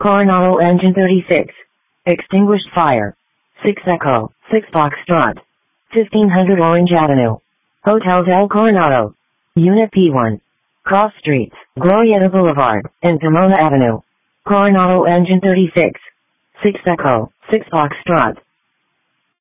Coronado Engine 36. Extinguished fire. 6 Echo, 6 Foxtrot. 1500 Orange Avenue. Hotel del Coronado. Unit P1. Cross Streets, Glorieta Boulevard, and Pomona Avenue. Coronado Engine 36. 6 Echo, 6 Foxtrot.